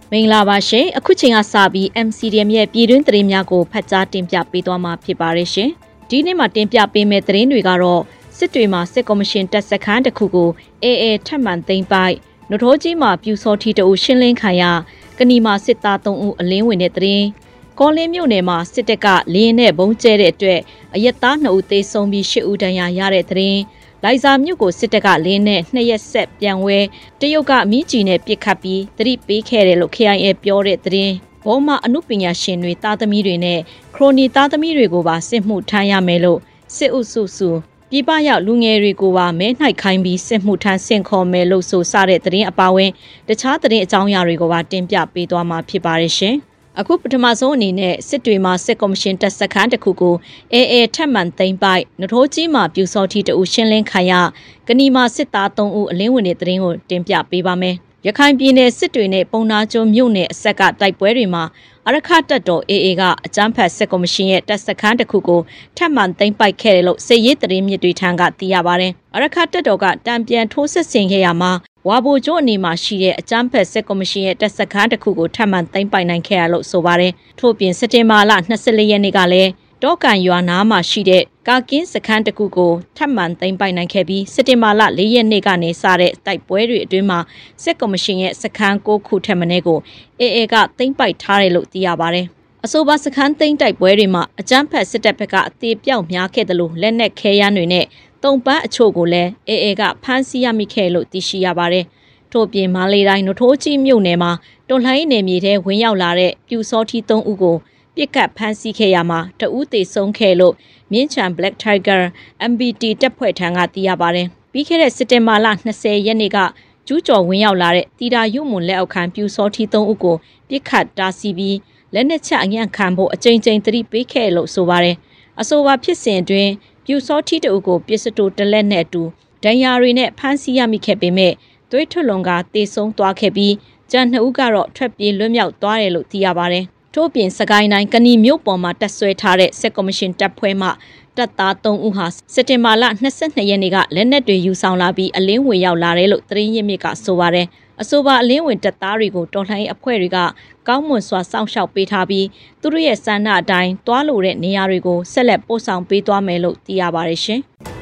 မင်္ဂလာပါရှင်အခုချိန်ကစပြီး MCDM ရဲ့ပြည်တွင်းသတင်းများကိုဖတ်ကြားတင်ပြပေးသွားမှာဖြစ်ပါတယ်ရှင်ဒီနေ့မှာတင်ပြပေးမယ့်သတင်းတွေကတော့စစ်တွေမှာစစ်ကော်မရှင်တပ်စခန်းတစ်ခုကိုAAထပ်မံသိမ်းပိုက်နထိုးကြီးမှာပြူစောထီတအုပ်ရှင်းလင်းခံရကဏီမှာစစ်သား3ဦးအလင်းဝင်တဲ့သတင်းကောလင်းမြို့နယ်မှာစစ်တပ်ကလင်းနဲ့ဘုံကျဲတဲ့အတွက်အရက်သား2ဦးသေဆုံးပြီး10ဦးဒဏ်ရာရတဲ့သတင်းလိုက်စာမြို့ကိုစစ်တပ်ကလင်းနဲ့2ရက်ဆက်ပြန်ဝဲတရုတ်ကမီးကြီးနဲ့ပစ်ခတ်ပြီးသတိပေးခဲ့တယ်လို့ KIA ပြောတဲ့သတင်းဘောမအမှုပညာရှင်တွေသားသမီးတွေနဲ့ခရိုနီသားသမီးတွေကိုပါစစ်မှုထမ်းရမယ်လို့စစ်အုပ်စုပြည်ပရောက်လူငယ်တွေကိုပါမဲနှိုက်ခိုင်းပြီးစစ်မှုထမ်းဆင့်ခေါ်မယ်လို့ဆိုစတဲ့သတင်းအပါအဝင်တခြားသတင်းအကြောင်းအရာတွေကိုပါတင်ပြပေးသွားမှာဖြစ်ပါတယ်ရှင်အခုပထမဆုံးအနေနဲ့စစ်တွေမှာစစ်ကော်မရှင်တပ်စခန်းတစ်ခုကိုAAထပ်မံသိမ်းပိုက်နထိုးကြီးမှာပြူစောထီတအုပ်ရှင်းလင်းခံရကဏီမှာစစ်သား3ဦးအလင်းဝင်တဲ့သတင်းကိုတင်ပြပေးပါမယ်ရခိုင်ပြည်နယ်စစ်တွေနဲ့ပုံနာကျွန်းမြို့နယ်အဆက်ကတိုက်ပွဲတွေမှာအရခတပ်တော် AA ကအကြမ်းဖက်စစ်ကော်မရှင်ရဲ့တပ်စခန်းတစ်ခုကိုထပ်မံသိမ်းပိုက်ခဲ့တယ်လို့စစ်ရေးသတင်းမြစ်တွေထံကသိရပါတယ်အရခတပ်တော်ကတံပြန်ထိုးစစ်ဆင်ခဲ့ရမှာဝါဘိုကျိုးအနေမှာရှိတဲ့အကြမ်းဖက်စစ်ကော်မရှင်ရဲ့တပ်စခန်းတစ်ခုကိုထပ်မံသိမ်းပိုက်နိုင်ခဲ့ရလို့ဆိုပါတယ်ထို့ပြင်စက်တင်ဘာလ24ရက်နေ့ကလည်းတောကန်ရွာနားမှာရှိတဲ့ကာကင်းစခန်းတစ်ခုကိုထပ်မံသိမ်းပိုက်နိုင်ခဲ့ပြီးစက်တင်ဘာလ4ရက်နေ့ကနေစတဲ့တိုက်ပွဲတွေအတွင်းမှာစစ်ကော်မရှင်ရဲ့စခန်း6ခုထက်မနည်းကို AA ကသိမ်းပိုက်ထားတယ်လို့သိရပါတယ်အဆိုပါစခန်းသိမ်းတိုက်ပွဲတွေမှာအကြမ်းဖက်စစ်တပ်ဘက်ကအသေးပြောက်များခဲ့တယ်လို့လက်နက်ခဲယမ်းတွေနဲ့တုံပန်းအချို့ကိုလည်း AA ကဖမ်းဆီးရမိခဲ့လို့သိရှိရပါတယ်ထို့ပြင်မာလီတိုင်းနထိုးကြီးမြို့နယ်မှာတွန်လှိုင်းနယ်မြေထဲဝင်ရောက်လာတဲ့ပြူစောထီ3ဦးကိုပြစ်ကတ်ဖမ်းဆီးခဲ့ရမှာတဦးသေဆုံးခဲ့လို့မြင်းချံ Black Tiger MBT တပ်ဖွဲ့ထံကသိရပါတယ်ပြီးခဲ့တဲ့စက်တင်ဘာလ20ရက်နေ့ကကျူးကျော်ဝင်ရောက်လာတဲ့တီတာရုံမွန်လက်အောက်ခံပြူစောထီ3ဦးကိုပြစ်ခတ်တားဆီးပြီးလက်နက်ချအညံ့ခံဖို့အကြိမ်ကြိမ်သတိပေးခဲ့လို့ဆိုပါတယ်အဆိုပါဖြစ်စဉ်အတွင်းပြူစောထီတဦးကိုပစ္စတိုတလက်နဲ့အတူဒဏ်ရာတွေနဲ့ဖမ်းဆီးရမိခဲ့ပေမဲ့သွေးထွက်လွန်ကတေဆုံးသွားခဲ့ပြီးကျန်2ဦးကတော့ထွက်ပြေးလွတ်မြောက်သွားတယ်လို့သိရပါတယ်ထို့ပြင်စကိုင်းတိုင်းကဏီမြို့ပေါ်မှာတပ်ဆွဲထားတဲ့စစ်ကော်မရှင်တပ်ဖွဲ့မှတပ်သား3ဦးဟာစက်တင်ဘာလ22ရက်နေ့ကလက်နက်တွေယူဆောင်လာပြီးအလင်းဝင်ရောက်လာတယ်လို့သတင်းရင်းမြစ်ကဆိုပါတယ်အဆိုပါအလင်းဝင်တပ်သားတွေကိုတော်လှန်ရေးအဖွဲ့တွေကကောင်းမွန်စွာစောင့်ရှောက်ပေးထားပြီးသူတို့ရဲ့စံနှအတိုင်းတွားလို့တဲ့နေရာတွေကိုဆက်လက်ပို့ဆောင်ပေးသွားမယ်လို့သိရပါတယ်ရှင်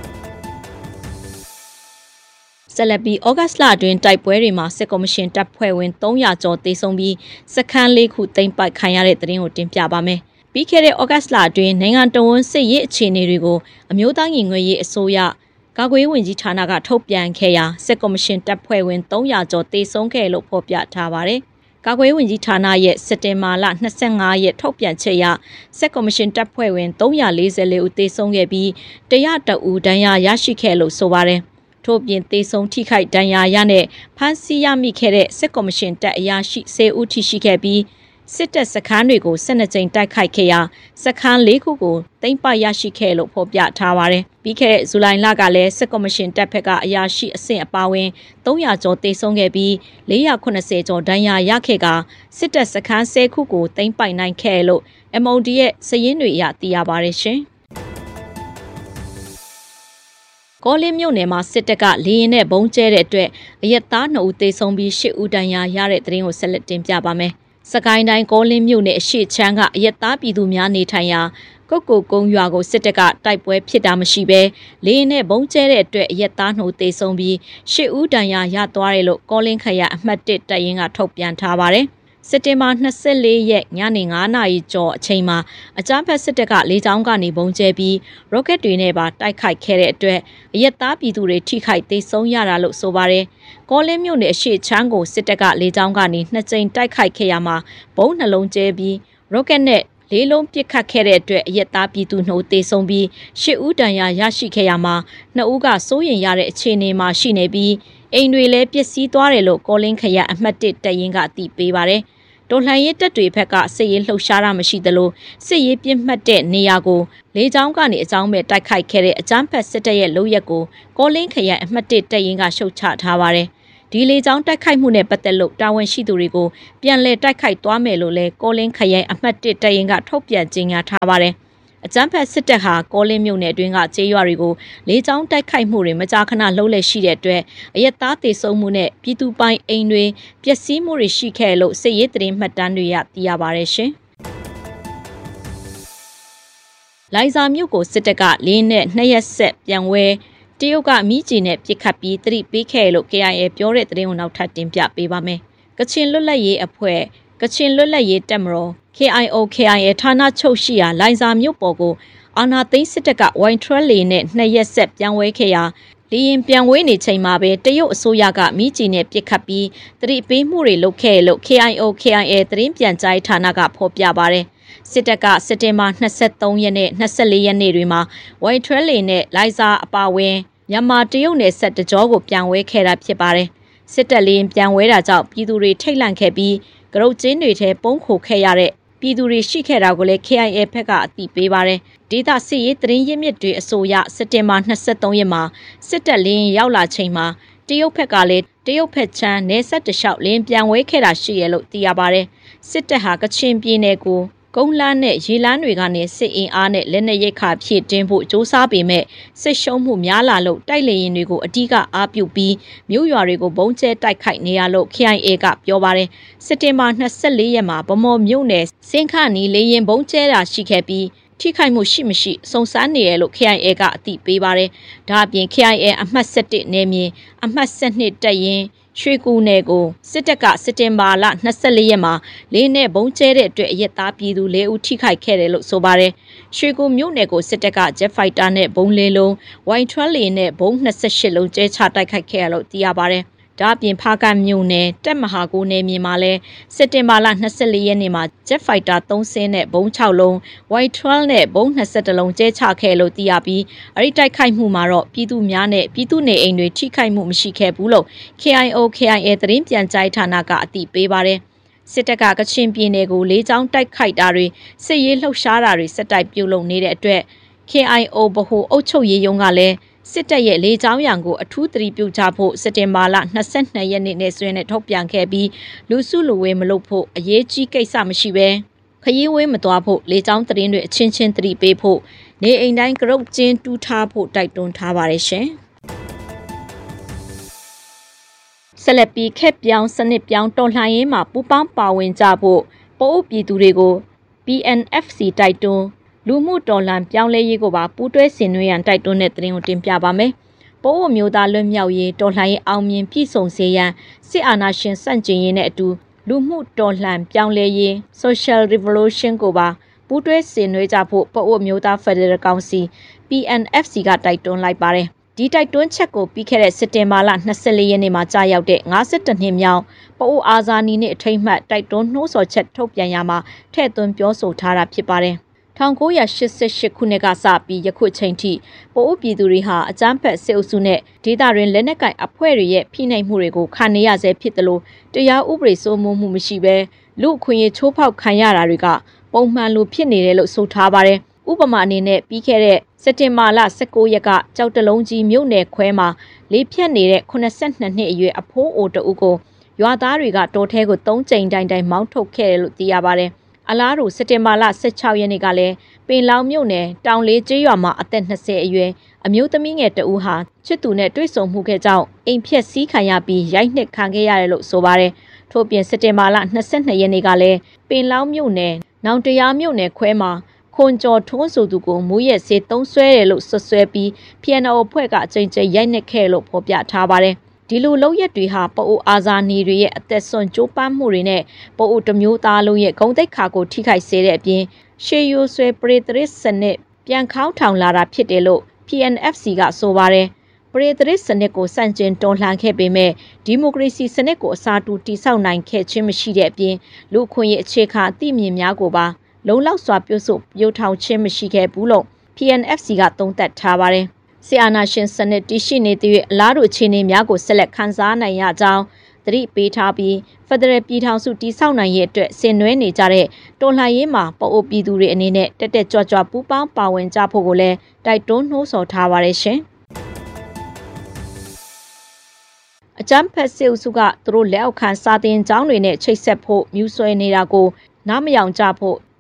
ဆက်လက်ပြီးဩဂတ်စ်လအတွင်းတိုက်ပွဲတွေမှာစစ်ကော်မရှင်တပ်ဖွဲ့ဝင်300ကျော်သေဆုံးပြီးစခန်း4ခုသိမ်းပိုက်ခံရတဲ့သတင်းကိုတင်ပြပါမယ်။ပြီးခဲ့တဲ့ဩဂတ်စ်လအတွင်းနိုင်ငံတော်ဝန်စစ်ရေးအခြေအနေတွေကိုအမျိုးသားညီညွတ်ရေးအစိုးရကာကွယ်ရေးဝန်ကြီးဌာနကထုတ်ပြန်ခဲ့ရာစစ်ကော်မရှင်တပ်ဖွဲ့ဝင်300ကျော်သေဆုံးခဲ့လို့ဖော်ပြထားပါတယ်။ကာကွယ်ရေးဝန်ကြီးဌာနရဲ့စက်တင်ဘာလ25ရက်ထုတ်ပြန်ချက်အရစစ်ကော်မရှင်တပ်ဖွဲ့ဝင်344ဦးသေဆုံးခဲ့ပြီး101ဦးဒဏ်ရာရရှိခဲ့လို့ဆိုပါတယ်။ထို့ပြင်သေဆုံးထိခိုက်ဒဏ်ရာရနဲ့ဖမ်းဆီးရမိခဲ့တဲ့စစ်ကော်မရှင်တပ်အရာရှိ10ဦးထိရှိခဲ့ပြီးစစ်တပ်စခန်းတွေကို12ကြိမ်တိုက်ခိုက်ခဲ့ရာစခန်း4ခုကိုသိမ်းပိုက်ရရှိခဲ့လို့ဖော်ပြထားပါတယ်။ပြီးခဲ့တဲ့ဇူလိုင်လကလည်းစစ်ကော်မရှင်တပ်ဖက်ကအရာရှိအဆင့်အပါအဝင်300ကျော်သေဆုံးခဲ့ပြီး480ကျော်ဒဏ်ရာရခဲ့ကစစ်တပ်စခန်း10ခုကိုသိမ်းပိုက်နိုင်ခဲ့လို့ MOD ရဲ့စာရင်းတွေအရသိရပါတယ်ရှင်။ကောလင်းမြို့နယ်မှာစစ်တပ်ကလေရင်နဲ့ဘုံကျဲတဲ့အတွက်အရက်သား2ဦးသေဆုံးပြီး10ဦးဒဏ်ရာရတဲ့သတင်းကိုဆက်လက်တင်ပြပါမယ်။စကိုင်းတိုင်းကောလင်းမြို့နယ်အရှိချမ်းကအရက်သားပြည်သူများနေထိုင်ရာကုတ်ကိုကုန်းရွာကိုစစ်တပ်ကတိုက်ပွဲဖြစ်တာမရှိဘဲလေရင်နဲ့ဘုံကျဲတဲ့အတွက်အရက်သား2ဦးသေဆုံးပြီး10ဦးဒဏ်ရာရသွားတယ်လို့ကောလင်းခရိုင်အမှတ်1တပ်ရင်းကထုတ်ပြန်ထားပါတယ်။စက်တင်ဘာ24ရက်ညနေ9:00နာရီကျော်အချိန်မှာအကြမ်းဖက်စစ်တပ်ကလေကြောင်းကနေဘုံကျဲပြီးရော့ကက်တွေနဲ့ပါတိုက်ခိုက်ခဲ့တဲ့အတွက်အရက်သားပြည်သူတွေထိခိုက်သေဆုံးရတာလို့ဆိုပါတယ်။ကောလင်းမြို့နယ်အရှိချမ်းကိုစစ်တပ်ကလေကြောင်းကနေ2ကြိမ်တိုက်ခိုက်ခဲ့ရမှာဘုံနှလုံးကျဲပြီးရော့ကက်နဲ့4လုံးပစ်ခတ်ခဲ့တဲ့အတွက်အရက်သားပြည်သူ2ဦးသေဆုံးပြီး10ဦးဒဏ်ရာရရှိခဲ့ရမှာ2ဦးကစိုးရိမ်ရတဲ့အခြေအနေမှာရှိနေပြီးအိမ်တွေလည်းပျက်စီးသွားတယ်လို့ကောလင်းခရိုင်အမှတ်1တပ်ရင်းကအသိပေးပါတယ်။တော်လှန်ရေးတပ်တွေဘက်ကစစ်ရေးလှုပ်ရှားတာမရှိသလိုစစ်ရေးပြစ်မှတ်တဲ့နေရာကိုလေကြောင်းကနေအကြောင်းမဲ့တိုက်ခိုက်ခဲ့တဲ့အကြမ်းဖက်စစ်တပ်ရဲ့လုပ်ရက်ကိုကောလင်းခရိုင်အမှတ်1တပ်ရင်းကရှုတ်ချထားပါတယ်။ဒီလေကြောင်းတိုက်ခိုက်မှုနဲ့ပတ်သက်လို့တာဝန်ရှိသူတွေကိုပြန်လည်တိုက်ခိုက်သွားမယ်လို့လည်းကောလင်းခရိုင်အမှတ်1တပ်ရင်းကထုတ်ပြန်ကြေညာထားပါတယ်။အကြမ်းဖက်စစ်တပ်ဟာကောလင်းမြို့နယ်အတွင်းကကျေးရွာတွေကိုလေကြောင်းတိုက်ခိုက်မှုတွေမကြာခဏလှုပ်လက်ရှိတဲ့အတွက်အရက်သားတေဆုံးမှုနဲ့ပြည်သူပိုင်အိမ်တွေပျက်စီးမှုတွေရှိခဲ့လို့စစ်ရေးသတင်းမှတ်တမ်းတွေရသိရပါတယ်ရှင်။လိုင်ဇာမြို့ကိုစစ်တပ်ကလင်းနဲ့2ရက်ဆက်ပြန်ဝဲတရုတ်ကမိကြီးနဲ့ပြစ်ခတ်ပြီးသတိပေးခဲ့လို့ KIA ပြောတဲ့သတင်းကိုနောက်ထပ်တင်ပြပေးပါမယ်။ကချင်လွတ်လပ်ရေးအဖွဲ့ကချင်လွတ်လပ်ရေးတပ်မတော် KIA ဌာနချုပ်ရှိရာလိုင်ဇာမြို့ပေါ်ကိုအာဏာသိမ်းစစ်တပ်ကဝိုင်ထရလေနဲ့2ရက်ဆက်ပြန်ဝဲခဲ့ရာလေရင်ပြန်ဝဲနေချိန်မှာပဲတရုတ်အစိုးရကမိကြီးနဲ့ပြစ်ခတ်ပြီးသတိပေးမှုတွေလုပ်ခဲ့လို့ KIA သတင်းပြန်ကြားဌာနကဖော်ပြပါတယ်။စစ်တပ်ကစက်တင်ဘာ23ရက်နဲ့24ရက်နေ့တွေမှာဝိုင်ထရလေနဲ့လိုင်ဇာအပါအဝင်မြန်မာတရုတ်နယ်စပ်တကြောကိုပြန်ဝဲခဲ့တာဖြစ်ပါတယ်။စစ်တပ်လေရင်ပြန်ဝဲတာကြောင့်ပြည်သူတွေထိတ်လန့်ခဲ့ပြီးကရုတ်ကျင်းတွေထဲပုံခိုခဲ့ရတဲ့ပြည်သူတွေရှိခဲ့တာကိုလည်း KIA ဘက်ကအသိပေးပါတယ်။ဒေသစစ်ရေးသတင်းရင်းမြစ်တွေအဆိုအရစက်တင်ဘာ23ရက်မှာစစ်တပ်လင်းရောက်လာချိန်မှာတရုတ်ဘက်ကလည်းတရုတ်ဘက်ချမ်းနယ်စပ်တလျှောက်လင်းပြန်ဝဲခဲ့တာရှိရလို့သိရပါတယ်။စစ်တပ်ဟာကချင်ပြည်နယ်ကိုကုန်းလန်းနဲ့ရေလန်းတွေကနေစစ်အင်အားနဲ့လက်နက်ရိတ်ခါဖြည့်တင်းဖို့စ조사ပေမဲ့စစ်ရှုံးမှုများလာလို့တိုက်လေရင်တွေကိုအဓိကအားပြုပြီးမြို့ရွာတွေကိုဘုံကျဲတိုက်ခိုက်နေရလို့ KIA ကပြောပါတယ်စက်တင်ဘာ24ရက်မှာဗမော်မြို့နယ်စင်ခနီလေရင်ဘုံကျဲတာရှိခဲ့ပြီးထိခိုက်မှုရှိမရှိစုံစမ်းနေရလို့ KIA ကအသိပေးပါတယ်ဒါအပြင် KIA အမှတ်17နယ်မြေအမှတ်12တပ်ရင်းရွှေကူနယ်ကိုစစ်တပ်ကစက်တင်ဘာလ24ရက်မှာလေးနဲ့ဘုံကျဲတဲ့အတွက်အရက်သားပြည်သူ4ဦးထိခိုက်ခဲ့တယ်လို့ဆိုပါတယ်။ရွှေကူမြို့နယ်ကိုစစ်တပ်က Jet Fighter နဲ့ဘုံ၄လုံး၊ဝိုင်ထရလေနဲ့ဘုံ28လုံးကျဲချတိုက်ခိုက်ခဲ့ရလို့သိရပါတယ်။ဒါအပြင်ဖားကန့်မြို့နယ်တက်မဟာကိုနယ်မြေမှာလဲစက်တင်ဘာလ24ရက်နေ့မှာ Jet Fighter 3စင်းနဲ့ဘုံ6လုံး၊ White 12နဲ့ဘုံ21လုံးကျဲချခဲ့လို့သိရပြီးအဲ့ဒီတိုက်ခိုက်မှုမှာတော့ပြည်သူများနဲ့ပြည်သူနေအိမ်တွေထိခိုက်မှုမရှိခဲ့ဘူးလို့ KIA သတင်းပြန်ကြားဌာနကအသိပေးပါတယ်။စစ်တပ်ကကချင်ပြည်နယ်ကိုလေးချောင်းတိုက်ခိုက်တာတွေစစ်ရေးလှုပ်ရှားတာတွေစက်တိုက်ပြုလုပ်နေတဲ့အတွက် KIO ဗဟိုအုပ်ချုပ်ရေးရုံးကလည်းစစ်တပ်ရဲ့လေးချောင်းရံကိုအထူးသတိပြုကြဖို့စက်တင်ဘာလ22ရက်နေ့နဲ့ဆွေးနဲ့ထုတ်ပြန်ခဲ့ပြီးလူစုလူဝေးမလုပ်ဖို့အရေးကြီးကိစ္စမရှိဘဲခရီးဝေးမသွားဖို့လေးချောင်းသတင်းတွေအချင်းချင်းသတိပေးဖို့နေအိမ်တိုင်းကရုတ်ကျင်းတူးထားဖို့တိုက်တွန်းထားပါတယ်ရှင်ဆက်လက်ပြီးခက်ပြောင်းစနစ်ပြောင်းတော်လှန်ရေးမှာပူးပေါင်းပါဝင်ကြဖို့ပို့ပြည်သူတွေကို PNFC တိုက်တွန်းလူမှုတော်လှန်ပြောင်းလဲရေးကိုပါပူးတွဲဆင်နွှဲရန်တိုက်တွန်းတဲ့သတင်းကိုတင်ပြပါမယ်။ပို့မျိုးသားလွတ်မြောက်ရေးတော်လှန်ရေးအောင်မြင်ပြည့်စုံစေရန်စစ်အာဏာရှင်စန့်ကျင်ရေးနဲ့အတူလူမှုတော်လှန်ပြောင်းလဲရေး Social Revolution ကိုပါပူးတွဲဆင်နွှဲကြဖို့ပို့မျိုးသား Federal Council PNFC ကတိုက်တွန်းလိုက်ပါတယ်။ဒီတိုက်တွန်းချက်ကိုပြီးခဲ့တဲ့စက်တင်ဘာလ24ရက်နေ့မှာကြာရောက်တဲ့52နှစ်မြောက်ပို့အာဇာနည်နေ့အထိမ်းအမှတ်တိုက်တွန်းနှိုးဆော်ချက်ထုတ်ပြန်ရမှာထည့်သွင်းပြောဆိုထားတာဖြစ်ပါတယ်1988ခုနှစ်ကစပြီးယခုချိန်ထိပို့ပြည်သူတွေဟာအကြမ်းဖက်စစ်အုပ်စုနဲ့ဒေသတွင်လက်နက်ကိုင်အဖွဲ့တွေရဲ့ဖိနှိပ်မှုတွေကိုခံနေရဆဲဖြစ်တယ်လို့တရားဥပဒေစိုးမိုးမှုမရှိဘဲလူအခွင့်အရေးချိုးဖောက်ခံရတာတွေကပုံမှန်လိုဖြစ်နေတယ်လို့ဆိုထားပါတယ်။ဥပမာအနေနဲ့ပြီးခဲ့တဲ့စက်တင်ဘာလ19ရက်ကကြောက်တလုံးကြီးမြို့နယ်ခွဲမှာလေးဖြတ်နေတဲ့82နှစ်အရွယ်အဖိုးအိုတဦးကိုရွာသားတွေကတောထဲကို3ကြိမ်တိုင်မောင်းထုတ်ခဲ့တယ်လို့သိရပါတယ်။အလားတူစက်တင်ဘာလ16ရက်နေ့ကလည်းပင်လောင်မြို့နယ်တောင်လေးကျေးရွာမှာအသက်20အရွယ်အမျိုးသမီးငယ်တဦးဟာချစ်သူနဲ့တွေ့ဆုံမှုခဲ့ကြောင်းအိမ်ဖြက်စီးခံရပြီးရိုက်နှက်ခံခဲ့ရတယ်လို့ဆိုပါတယ်။ထို့ပြင်စက်တင်ဘာလ22ရက်နေ့ကလည်းပင်လောင်မြို့နယ်နောင်တရားမြို့နယ်ခွဲမှာခွန်ကျော်ထွန်းဆိုသူကိုမူရက်စေးသုံးဆွဲတယ်လို့ဆွဆွဲပြီး PNO အဖွဲ့ကအကြိမ်ကြိမ်ရိုက်နှက်ခဲ့လို့ဖော်ပြထားပါတယ်။ဒီလိုလုပ်ရက်တွေဟာပို့အာဇာနည်တွေရဲ့အသက်ဆွန့်ကြိုးပမ်းမှုတွေနဲ့ပို့တမျိုးသားလုံးရဲ့ဂုဏ်သိက္ခာကိုထိခိုက်စေတဲ့အပြင်ရှေးရိုးဆွဲပရိသရစ်စနစ်ပြန်ခေါင်းထောင်လာတာဖြစ်တယ်လို့ PNFC ကဆိုပါတယ်။ပရိသရစ်စနစ်ကိုစန့်ကျင်တော်လှန်ခဲ့ပေမဲ့ဒီမိုကရေစီစနစ်ကိုအစားတူတည်ဆောက်နိုင်ခဲ့ခြင်းမရှိတဲ့အပြင်လူခွင့်ရေးအခြေခံအသည့်မြင်များကိုပါလုံလောက်စွာပြုစုပြိုထောင်ခြင်းမရှိခဲ့ဘူးလို့ PNFC ကသုံးသပ်ထားပါတယ်။ဆီအာနာရှင်စနစ်တည်ရှိနေတဲ့အလားတူအခြေအနေများကိုဆက်လက်ခန်းစားနိုင်ရကြောင်းသတိပေးထားပြီးဖက်ဒရယ်ပြည်ထောင်စုတည်ဆောက်နိုင်ရေးအတွက်ဆင်နွှဲနေကြတဲ့တော်လှန်ရေးမှာပို့ပြည်သူတွေအနေနဲ့တက်တက်ကြွကြွပူးပေါင်းပါဝင်ကြဖို့ကိုလည်းတိုက်တွန်းနှိုးဆော်ထားပါတယ်ရှင်။အကြမ်းဖက်စစ်အုပ်စုကသူတို့လက်အောက်ခံစာတင်ကျောင်းတွေနဲ့ချိတ်ဆက်ဖို့မြူဆွဲနေတာကိုနားမယောင်ကြဖို့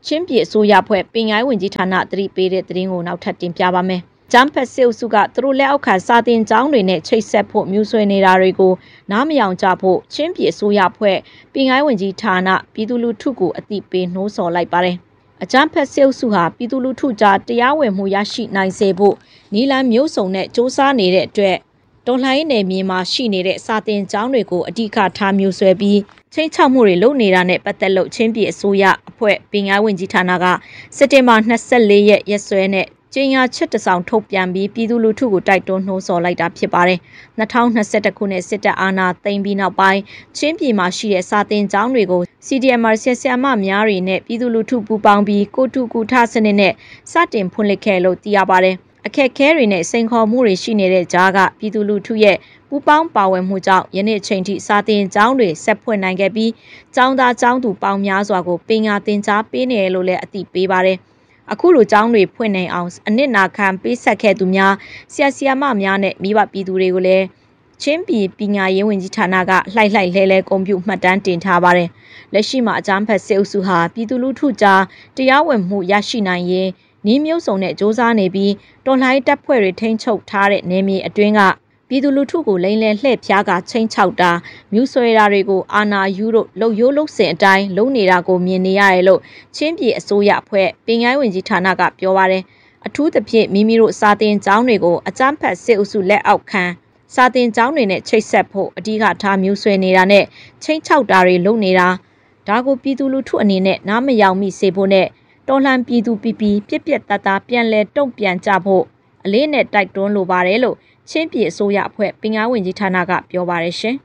ချင်းပြည်အစိုးရဖွဲ့ပင်ရိုင်းဝင်ကြီးဌာနသတိပေးတဲ့သတင်းကိုနောက်ထပ်တင်ပြပါမယ်။ဂျမ်ဖက်စစ်အုပ်စုကသူတို့လက်အောက်ခံစာတင်ကျောင်းတွေနဲ့ချိတ်ဆက်ဖို့မျိုးဆွဲနေတာတွေကိုနားမယောင်ကြဖို့ချင်းပြည်အစိုးရဖွဲ့ပင်ရိုင်းဝင်ကြီးဌာနပြည်သူလူထုကိုအသိပေးနှိုးဆော်လိုက်ပါတယ်။အဂျမ်ဖက်စစ်အုပ်စုဟာပြည်သူလူထုကြားတရားဝင်မှုရရှိနိုင်စေဖို့နီလန်မျိုးစုံနဲ့စ조사နေတဲ့အတွက်တော်လှန်ရေးနယ်မြေမှာရှိနေတဲ့စာတင်ကျောင်းတွေကိုအဓိကထားမျိုးဆွဲပြီးချင်းချောက်မှုတွေလုပ်နေတာနဲ့ပတ်သက်လို့ချင်းပြည်အစိုးရအဖွဲ့ပင်ရိုင်းဝင်ကြီးဌာနကစက်တင်ဘာ24ရက်ရက်စွဲနဲ့ကျင်းရချက်တစောင်ထုတ်ပြန်ပြီးပြည်သူလူထုကိုတိုက်တွန်းနှိုးဆော်လိုက်တာဖြစ်ပါတယ်။2021ခုနှစ်စစ်တပ်အာဏာသိမ်းပြီးနောက်ပိုင်းချင်းပြည်မှာရှိတဲ့စာတင်ကျောင်းတွေကို CDMR ဆရာမများတွေနဲ့ပြည်သူလူထုပူးပေါင်းပြီးကိုတူကူထစနစ်နဲ့စတင်ဖွင့်လှစ်ခဲ့လို့သိရပါတယ်။အခက်အခဲတွေနဲ့စိန်ခေါ်မှုတွေရှိနေတဲ့ကြားကပြည်သူလူထုရဲ့ပူပေါင်းပါဝင်မှုကြောင့်ယနေ့ချိန်ထိစာတင်ကျောင်းတွေဆက်ဖွင့်နိုင်ခဲ့ပြီးကျောင်းသားကျောင်းသူပေါင်းများစွာကိုပညာသင်ကြားပေးနေတယ်လို့လည်းအသိပေးပါတယ်။အခုလိုကျောင်းတွေဖွင့်နိုင်အောင်အနစ်နာခံပေးဆက်ခဲ့သူများဆရာမများနဲ့မိဘပြည်သူတွေကိုလည်းချင်းပြည်ပညာရေးဝန်ကြီးဌာနကလှိုက်လဲဂုဏ်ပြုမှတ်တမ်းတင်ထားပါတယ်။လက်ရှိမှာအကြမ်းဖက်စစ်အုပ်စုဟာပြည်သူလူထုကြားတရားဝင်မှုရရှိနိုင်ရေးနီးမျိုးစုံနဲ့စ조사နေပြီးတော်လှန်ရေးတပ်ဖွဲ့တွေထိန်းချုပ်ထားတဲ့နယ်မြေအတွင်းကပြည်သူလူထုကိုလိမ်လည်လှည့်ဖျားကချင်းချောက်တာမြူဆွဲတာတွေကိုအာနာယူတို့လှုပ်ရိုးလှုပ်စင်အတိုင်းလုံနေတာကိုမြင်နေရတယ်လို့ချင်းပြည်အစိုးရအဖွဲ့ပင်ကိုင်းဝင်ကြီးဌာနကပြောပါတယ်အထူးသဖြင့်မိမိတို့စာတင်ကျောင်းတွေကိုအကြမ်းဖက်စစ်အုပ်စုလက်အောက်ခံစာတင်ကျောင်းတွေနဲ့ချိတ်ဆက်ဖို့အဓိကထားမြူဆွဲနေတာနဲ့ချင်းချောက်တာတွေလုံနေတာဒါကိုပြည်သူလူထုအနေနဲ့နားမယောင်မိစေဖို့နဲ့တော်လှန်ပြည်သူပြပြတသားပြန်လဲတုံ့ပြန်ကြဖို့အလေးနဲ့တိုက်တွန်းလိုပါတယ်လို့ချင်းပြည်အစိုးရအဖွဲ့ပင်ကိုင်းဝင်ကြီးဌာနကပြောပါတယ်ရှင်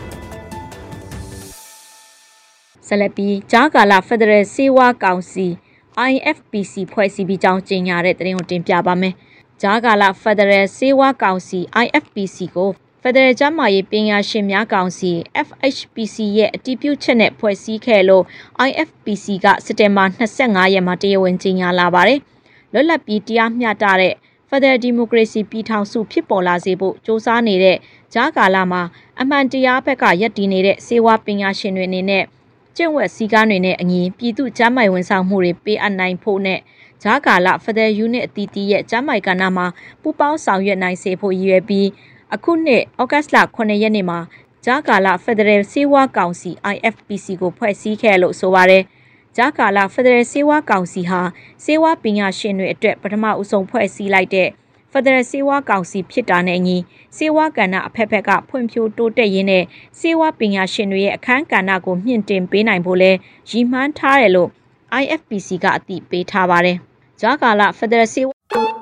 ။ဆက်လက်ပြီးကြားကာလဖက်ဒရယ်စေဝါကောင်စီ IFPC ဖွဲ့စည်းပြီးကြောင်းကြေညာတဲ့သတင်းကိုတင်ပြပါမယ်။ကြားကာလဖက်ဒရယ်စေဝါကောင်စီ IFPC ကိုဖက်ဒရယ်ကျန်းမာရေးပညာရှင်များကောင်စီ FHPC ရဲ့အတည်ပြုချက်နဲ့ဖွဲ့စည်းခဲ့လို့ IFPC ကစက်တင်ဘာ25ရက်မှာတရားဝင်ကြေညာလာပါတယ်။လွတ်လပ်ပြီးတရားမျှတတဲ့ဖက်ဒရယ်ဒီမိုကရေစီပြည်ထောင်စုဖြစ်ပေါ်လာစေဖို့စ조사နေတဲ့ကြားကာလမှာအမှန်တရားဘက်ကရပ်တည်နေတဲ့စေဝါပညာရှင်တွေအနေနဲ့ကျင့်ဝတ်စည်းကမ်းတွေနဲ့အညီပြည်သူ့ကျန်းမာရေးဝန်ဆောင်မှုတွေပေးအပ်နိုင်ဖို့နဲ့ကြားကာလဖက်ဒရယ်ယူနစ်အသီးသီးရဲ့ကျန်းမာရေးကဏ္ဍမှာပူးပေါင်းဆောင်ရွက်နိုင်စေဖို့ရည်ရွယ်ပြီးအခုနှစ်ဩဂတ်လ9ရက်နေ့မှာကြားကာလဖက်ဒရယ်စေဝါကောင်စီ IFPC ကိုဖွဲ့စည်းခဲ့လို့ဆိုပါတယ်ကြားကာလဖက်ဒရယ်စေဝါကောင်စီဟာစေဝါပညာရှင်တွေအတွက်ပထမဦးဆုံးဖွဲ့စည်းလိုက်တဲ့ဖက်ဒရယ်စေဝါကောင်စီဖြစ်တာနဲ့အညီစေဝါကဏ္ဍအဖက်ဖက်ကဖွံ့ဖြိုးတိုးတက်ရင်းနဲ့စေဝါပညာရှင်တွေရဲ့အခမ်းကဏ္ဍကိုမြင့်တင်ပေးနိုင်ဖို့လဲရည်မှန်းထားတယ်လို့ IFPC ကအသိပေးထားပါတယ်ကြားကာလဖက်ဒရယ်စေဝါ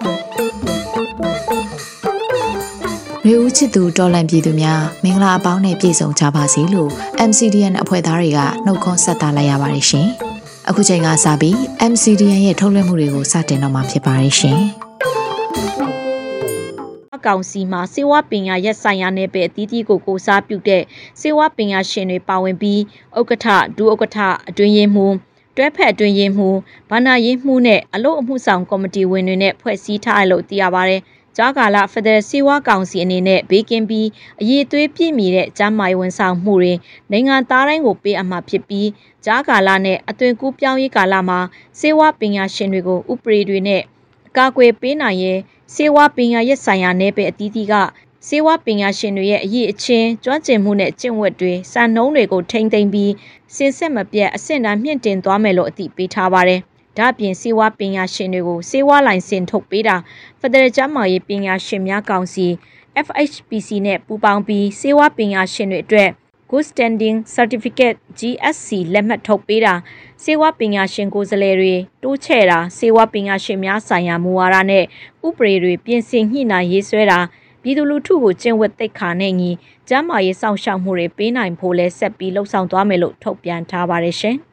ရေဦးချစ်သူတော်လန်ပြည်သူများမင်္ဂလာအပေါင်းနဲ့ပြည့်စုံကြပါစေလို့ MCDN အဖွဲ့သားတွေကနှုတ်ခွန်းဆက်သလိုက်ရပါတယ်ရှင်။အခုချိန်ကစပြီး MCDN ရဲ့ထုတ်လွှင့်မှုတွေကိုစတင်တော့မှာဖြစ်ပါတယ်ရှင်။ကောင်စီမှာစေဝါပညာရက်ဆိုင်ရာနယ်ပယ်အသီးသီးကိုစားပြုတဲ့စေဝါပညာရှင်တွေပါဝင်ပြီးဥက္ကဋ္ဌဒုဥက္ကဋ္ဌအတွင်းရေးမှူးတွဲဖက်အတွင်းရေးမှူးဘာနာရေးမှူးနဲ့အလို့အမှုဆောင်ကော်မတီဝင်တွေနဲ့ဖွဲ့စည်းထားတယ်လို့သိရပါတယ်။ကြားကာလဖက်ဒရယ်စေဝါကောင်စီအနေနဲ့ဘေးကင်းပြီးအရေးသွေးပြည့်မီတဲ့ကျန်းမာရေးဝန်ဆောင်မှုတွေနိုင်ငံသားတိုင်းကိုပေးအပ်မှာဖြစ်ပြီးကြားကာလနဲ့အသွင်ကူးပြောင်းရေးကာလမှာစေဝါပညာရှင်တွေကိုဥပဒေတွေနဲ့ကာကွယ်ပေးနိုင်ရေးစေဝါပညာရေးဆိုင်ရာနယ်ပယ်အသီးသီးကစေဝါပညာရှင်တွေရဲ့အရေးအချင်းကျွမ်းကျင်မှုနဲ့ကျင့်ဝတ်တွေစံနှုန်းတွေကိုထိန်းသိမ်းပြီးစင်စစ်မပြတ်အဆင့်တန်းမြင့်တင်သွားမယ်လို့အသိပေးထားပါတယ်။ဒါ့အပြင်စေဝါပညာရှင်တွေကိုစေဝါလိုင်စင်ထုတ်ပေးတာဖက်ဒရယ်ကျန်းမာရေးပညာရှင်များကောင်စီ FHPC နဲ့ပူးပေါင်းပြီးစေဝါပညာရှင်တွေအတွက် Good Standing Certificate GSC လက်မှတ်ထုတ်ပေးတာစေဝါပညာရှင်ကိုယ်စားလှယ်တွေတိုးချဲ့တာစေဝါပညာရှင်များဆိုင်ရာမူဝါဒနဲ့ဥပဒေတွေပြင်ဆင်ညှိနှိုင်းရေးဆွဲတာပြည်သူလူထုကိုကျင့်ဝတ်သိက္ခာနဲ့ညီကျန်းမာရေးစောင့်ရှောက်မှုတွေပေးနိုင်ဖို့လဲဆက်ပြီးလှုံ့ဆော်သွားမယ်လို့ထုတ်ပြန်ထားပါတယ်ရှင်။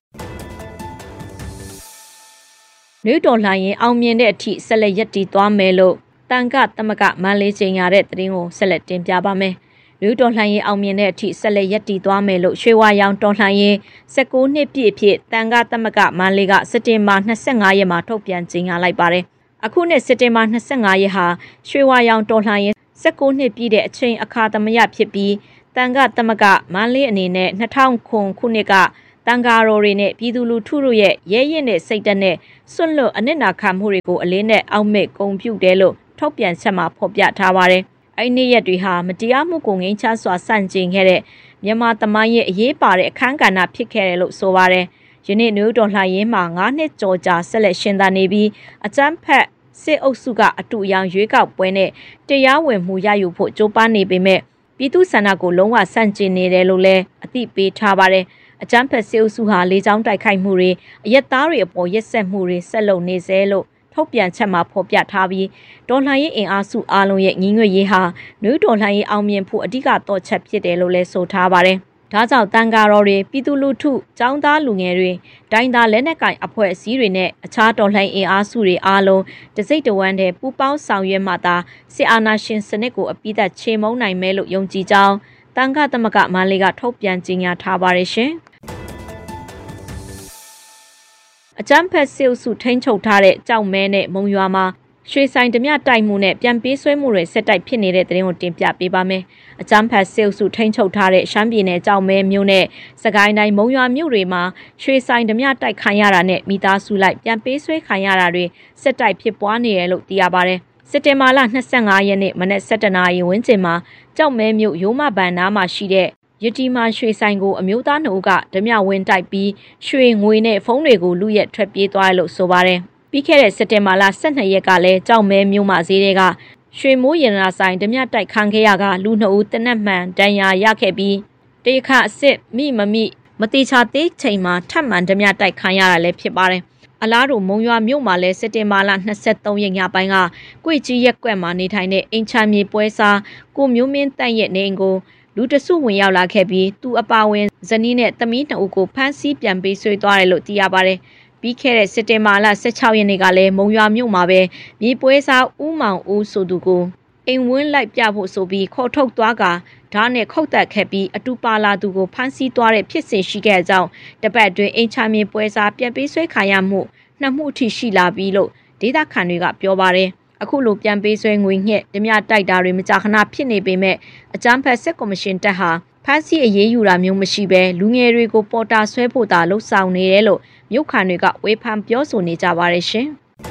လူတော်လှန်ရင်အောင်မြင်တဲ့အထိဆက်လက်ရပ်တည်သွားမယ်လို့တန်ခသမဂမန္လေးကျင်းရတဲ့သတင်းကိုဆက်လက်တင်ပြပါမယ်။လူတော်လှန်ရင်အောင်မြင်တဲ့အထိဆက်လက်ရပ်တည်သွားမယ်လို့ရွှေဝါရောင်တော်လှန်ရင်19နှစ်ပြည့်အဖြစ်တန်ခသမဂမန္လေးကစက်တင်ဘာ25ရက်မှာထုတ်ပြန်ကြေညာလိုက်ပါတယ်။အခုနှစ်စက်တင်ဘာ25ရက်ဟာရွှေဝါရောင်တော်လှန်ရင်19နှစ်ပြည့်တဲ့အချိန်အခါသမယဖြစ်ပြီးတန်ခသမဂမန္လေးအနေနဲ့2000ခုနှစ်ကတန်ဃာတော်တွေနဲ့ပြည်သူလူထုတို့ရဲ့ရဲရင့်တဲ့စိတ်ဓာတ်နဲ့စွန့်လွတ်အနစ်နာခံမှုတွေကိုအလေးနဲ့အောက်မေ့ဂုဏ်ပြုတယ်လို့ထုတ်ပြန်ချက်မှာဖော်ပြထားပါတယ်။အဲ့ဒီနေ့ရက်တွေဟာမတရားမှုကိုငြိမ်းချမ်းစွာဆန့်ကျင်ခဲ့တဲ့မြန်မာသမိုင်းရဲ့အရေးပါတဲ့အခမ်းကဏ္ဍဖြစ်ခဲ့တယ်လို့ဆိုပါတယ်။ယနေ့နယူးတော်လှန်ရေးမှာ9နှစ်ကျော်ကြာဆက်လက်ရှင်သန်နေပြီးအကြမ်းဖက်စစ်အုပ်စုကအတူအယောင်ရွေးကောက်ပွဲနဲ့တရားဝင်မှုရယူဖို့ကြိုးပမ်းနေပေမဲ့ပြည်သူ့ဆန္ဒကိုလုံးဝဆန့်ကျင်နေတယ်လို့လည်းအသိပေးထားပါတယ်။အကြမ်းဖက်စစ်အုပ်စုဟာလေကြောင်းတိုက်ခိုက်မှုတွေအရက်သားတွေအပေါ်ရက်စက်မှုတွေဆက်လုပ်နေစေလို့ထုတ်ပြန်ချက်မှာဖော်ပြထားပြီးတော်လှန်ရေးအင်အားစုအားလုံးရဲ့ညီညွတ်ရေးဟာနယူးတော်လှန်ရေးအောင်မြင်ဖို့အဓိကတော့ချက်ဖြစ်တယ်လို့လည်းဆိုထားပါတယ်။ဒါကြောင့်တန်ဃာတော်တွေပြည်သူလူထုចောင်းသားလူငယ်တွေဒိုင်းသားလက်နက်ကင်အဖွဲ့အစည်းတွေနဲ့အခြားတော်လှန်အင်အားစုတွေအားလုံးတစိမ့်တဝမ်းတည်းပူးပေါင်းဆောင်ရွက်မှသာစစ်အာဏာရှင်စနစ်ကိုအပြည့်အဝချေမှုန်းနိုင်မယ်လို့ယုံကြည်ကြောင်းတန်ခသမဂမန္တလေးကထုတ်ပြန်ကြေညာထားပါတယ်ရှင်။အကြမ်းဖက်စစ်အုပ်စုထိန်းချုပ်ထားတဲ့ကြောက်မဲနဲ့မုံရွာမှာရွှေဆိုင်ဓမြတိုက်မှုနဲ့ပြန်ပေးဆွဲမှုတွေဆက်တိုက်ဖြစ်နေတဲ့သတင်းကိုတင်ပြပေးပါမယ်။အကြမ်းဖက်စစ်အုပ်စုထိန်းချုပ်ထားတဲ့ရှမ်းပြည်နယ်ကြောက်မဲမြို့နဲ့စကိုင်းတိုင်းမုံရွာမြို့တွေမှာရွှေဆိုင်ဓမြတိုက်ခံရတာနဲ့မိသားစုလိုက်ပြန်ပေးဆွဲခံရတာတွေဆက်တိုက်ဖြစ်ပွားနေတယ်လို့သိရပါတယ်။စက်တင်ဘာလ25ရက်နေ့မနက်7:00နာရီဝန်းကျင်မှာကြောက်မဲမြို့ရိုးမဘန်နားမှာရှိတဲ့ရတီမာရွှေဆိုင်ကိုအမျိုးသား2ဦးကဓမြဝင်တိုက်ပြီးရွှေငွေနဲ့ဖုန်းတွေကိုလူရက်ထွက်ပြေးသွားတယ်လို့ဆိုပါတယ်။ပြီးခဲ့တဲ့စက်တင်ဘာလ12ရက်ကလည်းကြောက်မဲမြို့မှာဈေးတွေကရွှေမိုးရတနာဆိုင်ဓမြတိုက်ခံခဲ့ရကလူ2ဦးတနက်မှန်ဒဏ်ရာရခဲ့ပြီးတေခအစ်စ်မတိချသေးချိန်မှာထပ်မံဓမြတိုက်ခံရတာလည်းဖြစ်ပါတယ်။အလားတူမုံရွာမြို့မှာလည်းစက်တင်ဘာလ23ရက်ညပိုင်းကကွေကြီးရက်ကွက်မှာနေထိုင်တဲ့အင်ချမ်းမြေပွဲစားကိုမျိုးမင်းတန့်ရဲ့နေအိမ်ကိုလူတစုဝင်ရောက်လာခဲ့ပြီးသူအပါဝင်ဇနီးနဲ့သမီး2ဦးကိုဖမ်းဆီးပြန်ပေးဆွေးသွားတယ်လို့သိရပါတယ်။ပြီးခဲ့တဲ့စက်တင်ဘာလ16ရက်နေ့ကလည်းမုံရွာမြို့မှာပဲမြေပွဲစားဦးမောင်ဦးဆိုသူကိုအိမ်ဝင်းလိုက်ပြဖို့ဆိုပြီးခေါ်ထုတ်သွားကဓာတ်နဲ့ခုတ်တက်ခဲ့ပြီးအတူပါလာသူကိုဖမ်းဆီးသွားတဲ့ဖြစ်စဉ်ရှိခဲ့ကြောင်းတပတ်အတွင်းအင်ချာမြေပွဲစားပြန်ပေးဆွေးခံရမှု2မှုအထိရှိလာပြီးလို့ဒေသခံတွေကပြောပါတယ်။အခုလိုပြန်ပေးဆွဲငွေညှက်ဓမြတိုက်တာတွေမကြာခဏဖြစ်နေပေမဲ့အကြမ်းဖက်စစ်ကော်မရှင်တပ်ဟာဖမ်းဆီးအရေးယူတာမျိုးမရှိဘဲလူငယ်တွေကိုပေါ်တာဆွဲဖို့သာလှုံ့ဆော်နေတယ်လို့မြို့ခံတွေကဝေဖန်ပြောဆိုနေကြပါတယ်ရှင်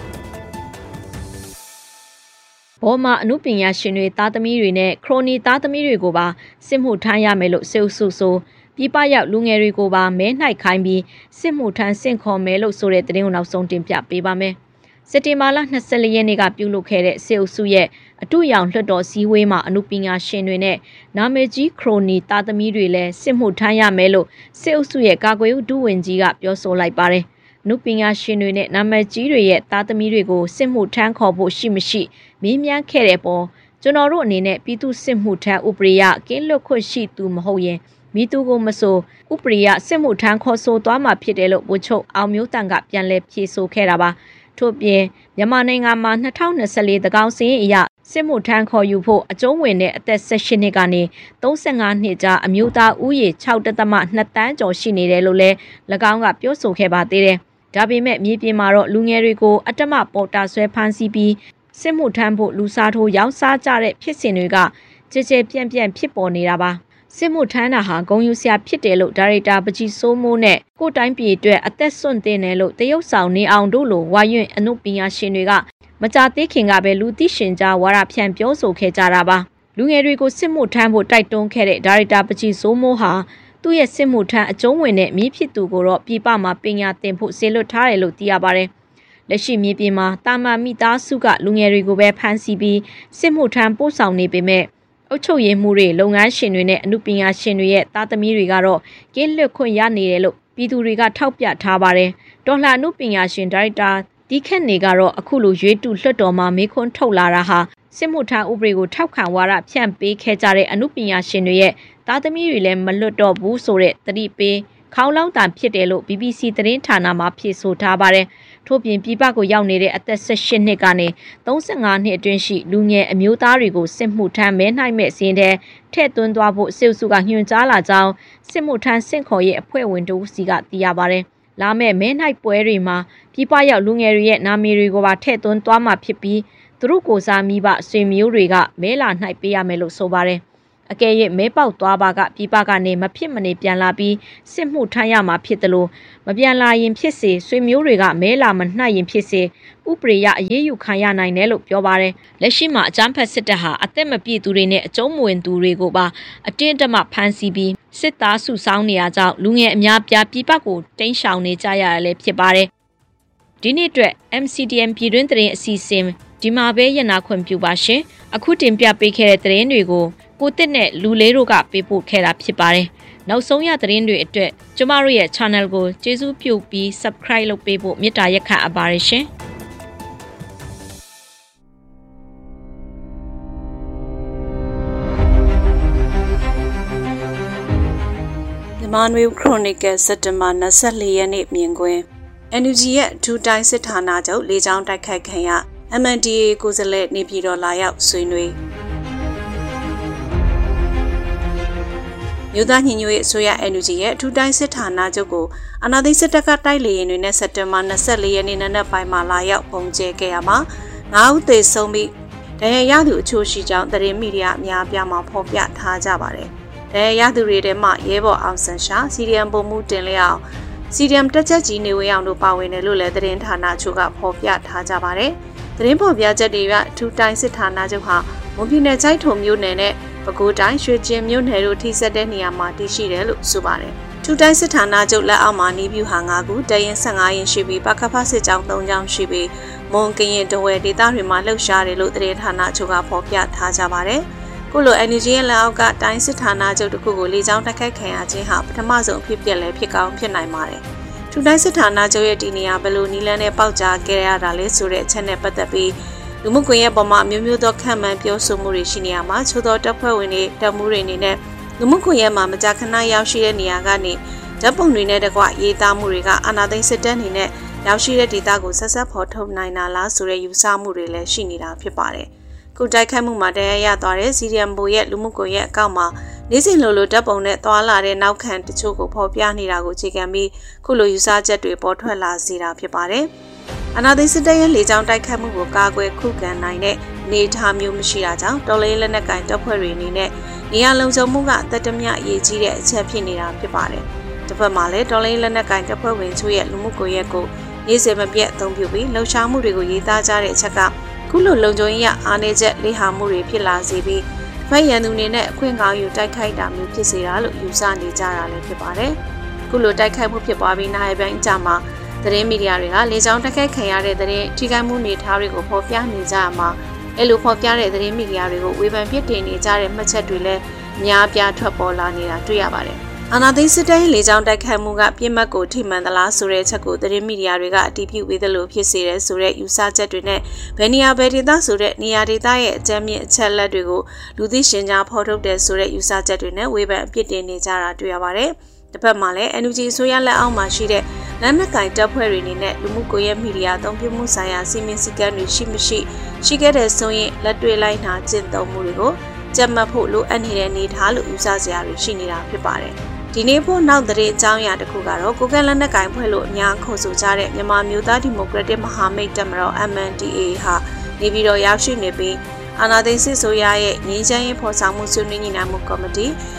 ။ဘောမှာအမှုပညာရှင်တွေသားသမီးတွေနဲ့ခရိုနီသားသမီးတွေကိုပါစစ်မှုထမ်းရမယ်လို့စစ်အုပ်စုဆိုပြည်ပရောက်လူငယ်တွေကိုပါမဲနှိုက်ခိုင်းပြီးစစ်မှုထမ်းဆင့်ခေါ်မယ်လို့ဆိုတဲ့သတင်းကိုနောက်ဆုံးတင်ပြပေးပါမယ်။စက်တင်ဘာလ24ရက်နေ့ကပြုလုပ်ခဲ့တဲ့စစ်အုပ်စုရဲ့အတူရောင်လွှတ်တော်စည်းဝေးမှာအမှုပညာရှင်တွေနဲ့နာမည်ကြီးခရိုနီသားသမီးတွေလည်းစစ်မှုထမ်းရမယ်လို့စစ်အုပ်စုရဲ့ကာကွယ်ရေးဒုဝန်ကြီးကပြောဆိုလိုက်ပါတယ်။အမှုပညာရှင်တွေနဲ့နာမည်ကြီးတွေရဲ့သားသမီးတွေကိုစစ်မှုထမ်းခေါ်ဖို့ရှိမရှိမေးမြန်းခဲ့တဲ့ပေါ်ကျွန်တော်တို့အနေနဲ့ပြည်သူစစ်မှုထမ်းဥပဒေရကင်းလွတ်ခွင့်ရှိသူမဟုတ်ရင်မိသူကိုမဆိုဥပဒေရစစ်မှုထမ်းခေါ်ဆိုသွားမှာဖြစ်တယ်လို့ဗိုလ်ချုပ်အောင်မျိုးတန်ကပြန်လည်ဖြေဆိုခဲ့တာပါ။ထို့ပြင်မြန်မာနိုင်ငံမှာ2024တကောင်စင်းအရစစ်မှုထမ်းခေါ်ယူဖို့အကျုံးဝင်တဲ့အသက်18နှစ်ကနေ35နှစ်ကြာအမျိုးသားဦးရေ6.2တန်းကျော်ရှိနေတယ်လို့လည်း၎င်းကပြောဆိုခဲ့ပါသေးတယ်။ဒါပေမဲ့မြေပြင်မှာတော့လူငယ်တွေကိုအတ္တမပေါ်တာဆွဲဖမ်းဆီးပြီးစစ်မှုထမ်းဖို့လူစားထိုးရောင်းစားကြတဲ့ဖြစ်စဉ်တွေကကြည်ကြဲပြန့်ဖြစ်ပေါ်နေတာပါ။စစ်မှုထမ်းတာဟာဂုဏ်ယူစရာဖြစ်တယ်လို့ဒါရိုက်တာပကြီးစိုးမိုးနဲ့ကိုတိုင်းပြည်အတွက်အသက်ဆွန့်တင်တယ်လို့တရုတ်ဆောင်နေအောင်တို့လိုဝါရွင့်အနုပညာရှင်တွေကမကြသေးခင်ကပဲလူသိရှင်ကြားဝါဒဖြန့်ပြောဆိုခဲ့ကြတာပါလူငယ်တွေကိုစစ်မှုထမ်းဖို့တိုက်တွန်းခဲ့တဲ့ဒါရိုက်တာပကြီးစိုးမိုးဟာသူ့ရဲ့စစ်မှုထမ်းအကျုံးဝင်တဲ့မြေဖြစ်သူကိုတော့ပြည်ပမှာပညာသင်ဖို့ဆေလွတ်ထားတယ်လို့သိရပါတယ်လက်ရှိမြေပြင်မှာတာမန်မိသားစုကလူငယ်တွေကိုပဲဖမ်းဆီးပြီးစစ်မှုထမ်းပို့ဆောင်နေပေမဲ့အုပ်ချုပ်ရေးမှုတွေလုပ်ငန်းရှင်တွေနဲ့အမှုပညာရှင်တွေရဲ့သားသမီးတွေကတော့ကင်းလွတ်ခွင့်ရနေတယ်လို့ပြည်သူတွေကထောက်ပြထားပါတယ်တော်လှန်အမှုပညာရှင်ဒါရိုက်တာဒီခက်နေကတော့အခုလိုရွေးတူလွှတ်တော်မှာမေးခွန်းထုတ်လာတာဟာစစ်မှုထမ်းဥပဒေကိုထောက်ခံဝါဒဖြန့်ပေးခဲ့ကြတဲ့အမှုပညာရှင်တွေရဲ့သားသမီးတွေလည်းမလွတ်တော့ဘူးဆိုတဲ့သတိပေးခေါင်းလောင်းတန်ဖြစ်တယ်လို့ BBC သတင်းဌာနမှဖြေဆိုထားပါတယ်ထို့ပြင်ပြည်ပကိုရောက်နေတဲ့အသက်18နှစ်ကနေ35နှစ်အတွင်းရှိလူငယ်အမျိုးသားတွေကိုစစ်မှုထမ်းမဲနှိုက်မဲ့စင်းတဲ့ထည့်သွင်းသွားဖို့စစ်အုပ်စုကညွှန်ကြားလာကြောင်းစစ်မှုထမ်းစင့်ခေါ်ရဲ့အဖွဲ့ဝင်တို့စီကသိရပါတယ်လာမဲ့မဲနှိုက်ပွဲတွေမှာပြည်ပရောက်လူငယ်တွေရဲ့နာမည်တွေကိုပါထည့်သွင်းသွားမှာဖြစ်ပြီးသူတို့ကိုစားမိဘဆွေမျိုးတွေကမဲလာနှိုက်ပေးရမယ်လို့ဆိုပါတယ်အကယ်၍မဲပေါက်သွားပါကပြည်ပကနေမဖြစ်မနေပြန်လာပြီးစစ်မှုထမ်းရမှာဖြစ်တယ်လို့မပြန်လာရင်ဖြစ်စေဆွေမျိုးတွေကမဲလာမနှံ့ရင်ဖြစ်စေဥပဒေရအရေးယူခံရနိုင်တယ်လို့ပြောပါတယ်လက်ရှိမှာအကြမ်းဖက်စစ်တပ်ဟာအသက်မပြည့်သူတွေနဲ့အကျုံးမဝင်သူတွေကိုပါအတင်းအဓမ္မဖမ်းဆီးပြီးစစ်သားစုဆောင်းနေရကြောင်းလူငယ်အများပြားပြည်ပကိုတိမ်းရှောင်နေကြရရလဲဖြစ်ပါတယ်ဒီနေ့အတွက် MCDM ပြည်တွင်းသတင်းအစီအစဉ်ဒီမှာပဲရနာခွင့်ပြုပါရှင်အခုတင်ပြပေးခဲ့တဲ့သတင်းတွေကိုကိုတစ်နဲ့လူလေးတို့ကပေးပို့ခဲ့တာဖြစ်ပါတယ်နောက်ဆုံးရသတင်းတွေအတွက်ကျမတို့ရဲ့ channel ကိုကျေးဇူးပြုပြီး subscribe လုပ်ပေးဖို့မေတ္တာရက်ခံအပ်ပါတယ်ရှင်မြန်မာနွေခရိုနီကယ်စက်တင်ဘာ24ရက်နေ့မြင်ကွင်း NUG ရဲ့ဒူတိုင်းစစ်ဌာနချုပ်လေကြောင်းတိုက်ခိုက်ခံရ MNDAA ကိုယ်စားလှယ်နေပြည်တော်လာရောက်ဆွေးနွေးမြို့သားညီညွတ်ရေးအစိုးရ NUG ရဲ့ဒူတိုင်းစစ်ဌာနချုပ်ကိုအာဏာသိမ်းစစ်တပ်ကတိုက်လေရင်တွေနဲ့စက်တင်ဘာ24ရက်နေ့နံနက်ပိုင်းမှာလာရောက်ပုံကျဲခဲ့ရမှာ9ဦးသေဆုံးပြီးဒဏ်ရာရသူအချို့ရှိကြောင်းသတင်းမီဒီယာအများအပြားမှာဖော်ပြထားကြပါတယ်။ဒဏ်ရာရသူတွေထဲမှာရဲဘော်အောင်ဆန်းရှာစီဒီအမ်ပုံမှုတင်လျောက်CDM တက်ချက်ကြီးနေဝေးအောင်တို့ပါဝင်တယ်လို့လည်းသတင်းဌာနချို့ကဖော်ပြထားကြပါတယ်။သတင်းဖော်ပြချက်တွေကထူတိုင်းစစ်ဌာနချုပ်ဟာမွန်ပြည်နယ်ကျိုက်ထုံမြို့နယ်နဲ့ပဲခူးတိုင်းရွှေကျင်မြို့နယ်တို့ထိစပ်တဲ့နေရာမှာတည်ရှိတယ်လို့ဆိုပါတယ်။ထူတိုင်းစစ်ဌာနချုပ်လက်အောက်မှာနေပြူဟာ9ခုတရင်15ရင်ရှိပြီးပကဖစစ်ကြောင်း3ကြောင်းရှိပြီးမွန်ကရင်တဝဲဒေသတွေမှာလှုပ်ရှားတယ်လို့သတင်းဌာနချို့ကဖော်ပြထားကြပါတယ်။ခုလို NUG ရဲ့လက်အောက်ကတိုင်းစစ်ဌာနချုပ်တစ်ခုကိုလေကြောင်းတိုက်ခိုက်ခံရခြင်းဟာပထမဆုံးအဖြစ်ပြက်လည်းဖြစ်ကောင်းဖြစ်နိုင်ပါတယ်။ထူတိုင်းစစ်ဌာနချုပ်ရဲ့ဒီနေရာဘယ်လိုနီလန်းနဲ့ပေါက်ကြားခဲ့ရတာလဲဆိုတဲ့အချက်နဲ့ပတ်သက်ပြီးလူမှုကွန်ရက်ပေါ်မှာမျိုးမျိုးသောခံမှန်းပြောဆိုမှုတွေရှိနေရမှာချို့သောတပ်ဖွဲ့ဝင်တွေတပ်မှုတွေအနေနဲ့လူမှုကွန်ရက်မှာမကြာခဏရောက်ရှိတဲ့နေရာကနေဓာတ်ပုံတွေနဲ့တကွရေးသားမှုတွေကအာဏာသိမ်းစစ်တပ်အနေနဲ့ရောက်ရှိတဲ့ဒေသကိုဆက်ဆက်ဖော်ထုတ်နိုင်တာလားဆိုတဲ့ယူဆမှုတွေလည်းရှိနေတာဖြစ်ပါတယ်။ခုတိုက်ခိုက်မှုမှာတရားရသွားတဲ့ CDM ဘိုရဲ့လူမှုကွန်ရက်အကောင့်မှာနေ့စဉ်လိုဓာတ်ပုံနဲ့သွာလာတဲ့နောက်ခံတချို့ကိုဖော်ပြနေတာကိုအခြေခံပြီးခုလိုယူဆချက်တွေပေါ်ထွက်လာစေတာဖြစ်ပါတယ်။အာဏာသိမ်းစစ်တပ်ရဲ့လေကြောင်းတိုက်ခိုက်မှုကိုကာကွယ်ခုခံနိုင်တဲ့အနေအထားမျိုးမရှိတာကြောင့်တော်လှန်ရေးလက်နက်ကိုင်တပ်ဖွဲ့တွေအနေနဲ့နေရာလုံခြုံမှုကတတမြအရေးကြီးတဲ့အချက်ဖြစ်နေတာဖြစ်ပါတယ်။တစ်ဖက်မှာလည်းတော်လှန်ရေးလက်နက်ကိုင်တပ်ဖွဲ့ဝင်ချို့ရဲ့လူမှုကွန်ရက်ကိုနေ့စဉ်မပြတ်အသုံးပြုပြီးလှုပ်ရှားမှုတွေကိုရေးသားကြတဲ့အချက်ကခုလိုလုံခြုံရေးအားနည်းချက်လေးဟာမှုတွေဖြစ်လာစေပြီးဖက်ရန်သူနေနဲ့အခွင့်ကောင်းယူတိုက်ခိုက်တာမျိုးဖြစ်စေတာလို့ယူဆနေကြတာလည်းဖြစ်ပါတယ်။ခုလိုတိုက်ခိုက်မှုဖြစ်ပွားပြီးနိုင်ပိုင်းအကြမှာသတင်းမီဒီယာတွေကလေကြောင်းတိုက်ခိုက်ခံရတဲ့သတင်းထိခိုက်မှုနေထားတွေကိုဖော်ပြနေကြရမှာအဲ့လိုဖော်ပြတဲ့သတင်းမီဒီယာတွေကိုဝေဖန်ပြစ်တင်နေကြတဲ့မှတ်ချက်တွေလည်းအများပြားထွက်ပေါ်လာနေတာတွေ့ရပါတယ်။အာဏာသိမ်းစစ်တပ်ရဲ့လေကြောင်းတိုက်ခိုက်မှုကပြစ်မှတ်ကိုထိမှန်သလားဆိုတဲ့ချက်ကိုသတင်းမီဒီယာတွေကအတည်ပြုပေးသလိုဖြစ်စေတဲ့ဆိုတဲ့ယူဆချက်တွေနဲ့ဘယ်နေရာဘယ်ဒေသဆိုတဲ့နေရာဒေသရဲ့အကြမ်းမြင့်အချက်လက်တွေကိုလူသိရှင်ကြားဖော်ထုတ်တဲ့ဆိုတဲ့ယူဆချက်တွေနဲ့ဝေဖန်အပြစ်တင်နေကြတာတွေ့ရပါတယ်။တစ်ဖက်မှာလည်း NUG ဆိုရလက်အောက်မှာရှိတဲ့လက်နက်ကင်တပ်ဖွဲ့တွေအနေနဲ့လူမှုကွန်ရက်မီဒီယာအသုံးပြုမှုဆိုင်ရာစီမင်းစည်းကမ်းတွေရှိခဲ့တဲ့ဆိုရင်လက်တွေ့လိုက်နာကျင့်သုံးမှုတွေကိုကြက်မှတ်ဖို့လိုအပ်နေတဲ့အနေထားလို့ယူဆစရာတွေရှိနေတာဖြစ်ပါတယ်။ဒီနေ့ဖို့နောက်သတင်းအကြောင်းအရာတစ်ခုကတော့ကိုကန့်လက်နက်ကင်ဖွဲ့လို့အများခေါ်ဆိုကြတဲ့မြန်မာမျိုးသားဒီမိုကရက်တစ်မဟာမိတ်တပ်မတော် MNDAA ဟာနေပြည်တော်ရောက်ရှိနေပြီးအာဏာသိမ်းစစ်ဆိုရရဲ့ငြိမ်းချမ်းရေးဖော်ဆောင်မှုဆွေးနွေးညှိနှိုင်းမှုကော်မတီ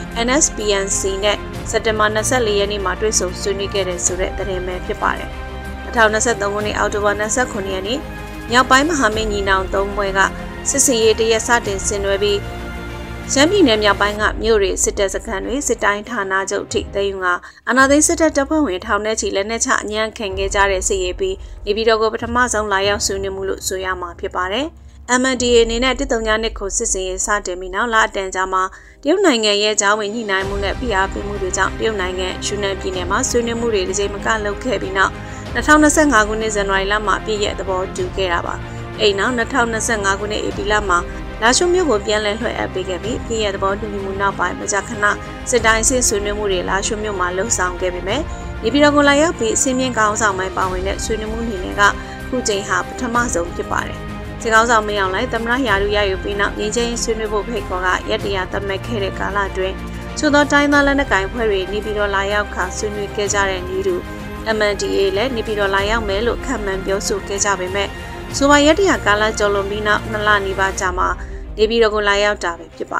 NSPNC နဲ့စက်တင်ဘာ24ရက်နေ့မှာတွေ့ဆုံဆွေးနွေးခဲ့တဲ့ဆိုတဲ့သတင်းပဲဖြစ်ပါတယ်။2023ခုနှစ်အောက်တိုဘာ29ရက်နေ့မြောက်ပိုင်းမဟာမိတ်ညီနောင်၃ဘွဲကစစ်စင်ရေးတရက်စတင်ဆင်နွှဲပြီးရှမ်းပြည်နယ်မြောက်ပိုင်းကမြို့တွေစစ်တပ်စခန်းတွေစစ်တိုင်းဌာနချုပ်ထိသိမ်းယူကအာဏာသိမ်းစစ်တပ်တပ်ဖွဲ့ဝင်ထောင်နဲ့ချီလက်နက်ချအညံ့ခံခဲ့ကြတဲ့စစ်ရေးပြီးနေပြည်တော်ကိုပထမဆုံးလာရောက်ဆွေးနွေးမှုလို့ဆိုရမှာဖြစ်ပါတယ်။ MNDAA အနေနဲ့139နှစ်ကိုစစ်စင်ရေးစတင်ပြီးနောက်လအတန်ကြာမှာတရုတ်နိုင်ငံရဲ့ဂျာဝင်ညှိနှိုင်းမှုနဲ့ဖိအားပေးမှုတွေကြောင့်တရုတ်နိုင်ငံယူနန်ပြည်နယ်မှာဆွေးနွေးမှုတွေတစ်ကြိမ်မကလုပ်ခဲ့ပြီးနောက်2025ခုနှစ်ဇန်နဝါရီလမှာပြည့်ရဲ့သဘောတူခဲ့တာပါ။အဲ့နောက်2025ခုနှစ်ဧပြီလမှာလာရှုံမြို့ကိုပြန်လည်လွှဲအပ်ပေးခဲ့ပြီးပြည်ရဲ့သဘောတူညီမှုနောက်ပိုင်းမကြာခဏစစ်တိုင်းစစ်ဆွေးနွေးမှုတွေလာရှုံမြို့မှာလှုပ်ဆောင်ခဲ့ပေမဲ့နေပြည်တော်ကိုလာရောက်ပြီးအစင်းမြင့်ကောင်းဆောင်ပိုင်းပါဝင်တဲ့ဆွေးနွေးမှုအနေနဲ့ကခုချိန်ဟာပထမဆုံးဖြစ်ပါတယ်။စစ်ကောင်းဆောင်မင်းအောင်လှိုင်သမ္မတရာထူးရယူပြီးနောက်ငြိမ်းချမ်းရေးဆွေးနွေးဖို့ဖိတ်ခေါ်ကရက်တရာသတ်မှတ်ခဲ့တဲ့ကာလအတွင်းချို့သောတိုင်းသားလက်နက်ကိုင်ဖွဲ့တွေနေပြည်တော်လာရောက်ခါဆွေးနွေးခဲ့ကြတဲ့ဤသူ MNDAA လည်းနေပြည်တော်လာရောက်မယ်လို့ခန့်မှန်းပြောဆိုခဲ့ကြပေမဲ့ဆိုပါရက်တရာကာလကျော်လွန်ပြီးနောက်2လနီးပါးကြာမှနေပြည်တော်ကိုလာရောက်တာပဲဖြစ်ပါတယ်။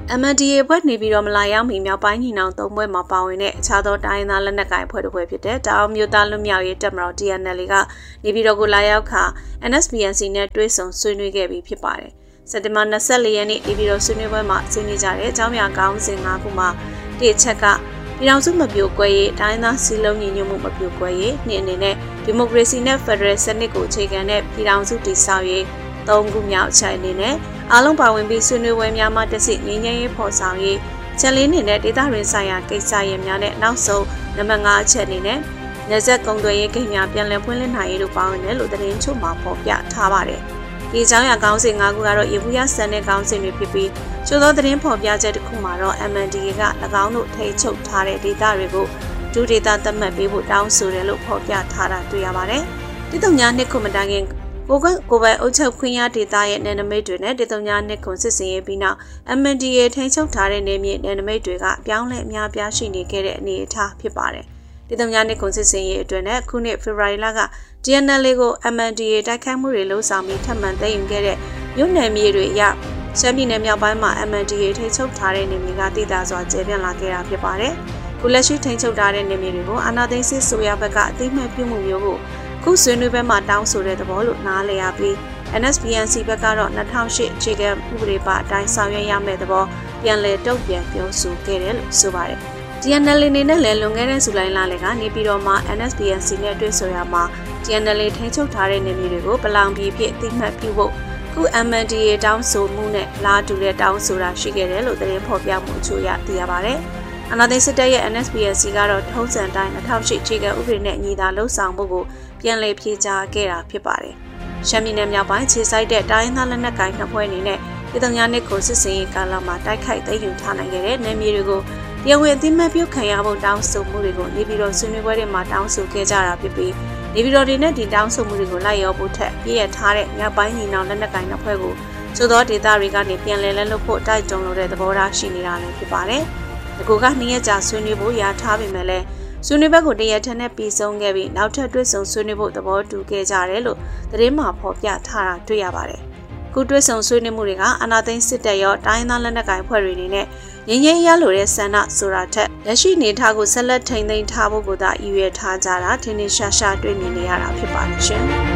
MNDAA ဘွဲ့နေပြီးတော့မလာရောက်မီမြောက်ပိုင်းညီနောင်သုံးဘွဲ့မှာပါဝင်တဲ့အခြားသောတိုင်းသားလက်နက်ကိုင်ဖွဲ့တစ်ဖွဲ့ဖြစ်တဲ့တောင်မြို့သားလွတ်မြောက်ရေးတပ်မတော် TNL ကနေပြီးတော့ကိုလာရောက်ခါ NSPNC နဲ့တွဲဆုံဆွေးနွေးခဲ့ပြီးဖြစ်ပါတယ်။စက်တင်ဘာ24ရက်နေ့နေပြီးတော့ဆွေးနွေးပွဲမှာဆွေးနွေးကြတဲ့အကြောင်းအရာကောင်းစဉ်၅ခုမှာတစ်ချက်ကပြည်ထောင်စုမပြိုကွဲရေးတိုင်းသားစည်းလုံးညီညွတ်မှုမပြိုကွဲရေးနှစ်အနေနဲ့ဒီမိုကရေစီနဲ့ဖက်ဒရယ်စနစ်ကိုအခြေခံတဲ့ပြည်ထောင်စုတည်ဆောက်ရေး၃ခုမြောက်အချက်အနေနဲ့အားလုံးပါဝင်ပြီးဆွေးနွေးပွဲများမှတစ်စိငြိမ်းချမ်းရေးဖော်ဆောင်ရေးချက်လေးနေတဲ့ဒေသရင်းဆိုင်ရာကိစ္စရပ်များနဲ့နောက်ဆုံးနံပါတ်5အချက်အနေနဲ့နေဆက်ကုံသွယ်ရေးကိန်းများပြန်လည်ဖွင့်လှစ်နိုင်ရေးတို့ပါဝင်တယ်လို့သတင်းချုပ်မှာဖော်ပြထားပါတယ်။ဒီအကြောင်းအရာကောင်းစဉ်၅ခုကတော့ရေဘူးရဆန်တဲ့ကောင်းစဉ်တွေဖြစ်ပြီးချို့သောသတင်းဖော်ပြချက်တစ်ခုမှာတော့ MNDAA က၎င်းတို့ထိချုပ်ထားတဲ့ဒေသတွေကိုဒုဒေသသတ်မှတ်ပေးဖို့တောင်းဆိုတယ်လို့ဖော်ပြထားတာတွေ့ရပါတယ်။တိတုံညာနှစ်ခုမတိုင်ခင်ကိုပိုင်အုပ်ချုပ်ခွင့်ရဒေသရဲ့နယ်နိမိတ်တွေနဲ့တိတုံညာနှစ်ခုစစ်စင်ရေးပြီးနောက် MNDAA ထိချုပ်ထားတဲ့နယ်မြေနယ်နိမိတ်တွေကပြောင်းလဲအများပြားရှိနေခဲ့တဲ့အနေအထားဖြစ်ပါတယ်။တိတုံညာနှစ်ခုစစ်စင်ရေးအတွင်းနဲ့ခုနှစ်ဖေဖော်ဝါရီလက TNL ကို MNDAA တိုက်ခိုက်မှုတွေလှုံ့ဆော်ပြီးထပ်မံသိမ်းယူခဲ့တဲ့မြို့နယ်မြေတွေအရရှမ်းပြည်နယ်မြောက်ပိုင်းမှာ MNDAA ထိချုပ်ထားတဲ့နေမြေကတည်တာစွာကျယ်ပြန့်လာခဲ့တာဖြစ်ပါတယ်။ခုလက်ရှိထိချုပ်ထားတဲ့နေမြေတွေကိုအာဏာသိမ်းစစ်ဆိုရဘက်ကအသိမှတ်ပြုမှုမျိုးကိုခုဆွေးနွေးပွဲမှာတောင်းဆိုတဲ့သဘောလို့နားလည်ရပြီး NSPNC ဘက်ကတော့2008အခြေခံဥပဒေပါအတိုင်းဆောင်ရွက်ရမယ့်သဘောပြန်လည်တုံ့ပြန်ပြောဆိုခဲ့တယ်လို့ဆိုပါတယ်။ TNL နေနဲ့လည်းလွန်ခဲ့တဲ့ဇူလိုင်လလကနေပြီးတော့မှ NSPNC နဲ့တွေ့ဆုံရမှာ TNL ထိချုပ်ထားတဲ့နေမြေတွေကိုပလောင်ပြည်ဖြစ်အသိမှတ်ပြုဖို့ခု MNDAA တောင်းဆိုမှုနဲ့လာတူတဲ့တောင်းဆိုတာရှိခဲ့တယ်လို့သတင်းဖော်ပြမှုအချို့ရသိရပါတယ်။အနာသိစစ်တပ်ရဲ့ NSPNC ကတော့ထုံးစံတိုင်း2008အခြေခံဥပဒေနဲ့ညီသာလှုပ်ဆောင်ဖို့ကိုပြန်လည်ဖြေကြားခဲ့တာဖြစ်ပါတယ်။ရှမ်းပြည်နယ်မြောက်ပိုင်းခြေစိုက်တဲ့တိုင်းသားလက်နက်ကိုင်နှစ်ဖွဲ့အနေနဲ့ပြည်သူများနှစ်ကိုစစ်စင်ရေးကာလမှာတိုက်ခိုက်သိမ်းယူထားနိုင်ခဲ့တဲ့နယ်မြေတွေကိုတရားဝင်အသိမှတ်ပြုခံရဖို့တောင်းဆိုမှုတွေကိုနေပြည်တော်ဆွေးနွေးပွဲတွေမှာတောင်းဆိုခဲ့ကြတာဖြစ်ပြီးနေပြည်တော်တွေနဲ့ဒီတောင်းဆိုမှုတွေကိုလိုက်ရောဖို့ထက်ပြည့်ရထားတဲ့မြောက်ပိုင်းညီနောင်လက်နက်ကိုင်နှစ်ဖွဲ့ကိုသို့သောဒေသတွေကနေပြန်လည်လက်လွတ်ဖို့တိုက်တွန်းလိုတဲ့သဘောထားရှိနေတာလည်းဖြစ်ပါတယ်။ဒီကိုက2ရက်ကြာဆွေးနွေးဖို့ရာထားပေမဲ့လည်းဆွေးနွေးဘက်ကိုတရက်ထက်နဲ့ပြီးဆုံးခဲ့ပြီးနောက်ထပ်တွေ့ဆုံဆွေးနွေးဖို့သဘောတူခဲ့ကြတယ်လို့သတင်းမှာဖော်ပြထားတာတွေ့ရပါတယ်။ခုတွေ့ဆုံဆွေးနွေးမှုတွေကအာဏာသိမ်းစစ်တပ်ရောတိုင်းသားလက်နက်ကိုင်ဖွဲ့တွေအနေနဲ့ငြိမ်းချမ်းရေးရလိုတဲ့ဆန္ဒဆိုတာထက်လက်ရှိနေထားကိုဆက်လက်ထိန်းသိမ်းထားဖို့ကိုသာရည်ရွယ်ထားကြတာထင်ထင်ရှားရှားတွေ့မြင်နေရတာဖြစ်ပါတယ်ရှင်။